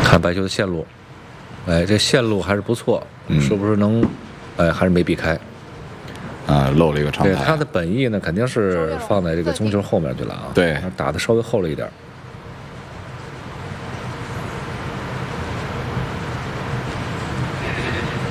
看白球的线路，哎，这线路还是不错，是不是能，哎，还是没避开。 漏了一个长对， 牌。 他的本意呢，肯定是放在这个中球后面去了啊。 对， 打的稍微厚了一点。